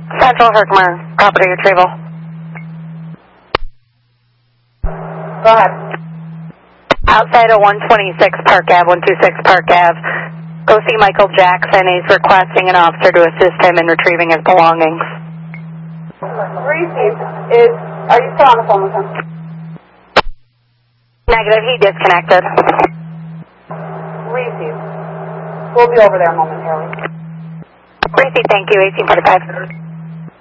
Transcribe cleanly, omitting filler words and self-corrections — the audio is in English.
Central Herkimer, property retrieval. Go ahead. Outside of 126 Park Ave, 126 Park Ave. Go see Michael Jackson. He's requesting an officer to assist him in retrieving his belongings. Received. Are you still on the phone with him? Negative, he disconnected. Received. We'll be over there momentarily. Gracie, thank you, 1845.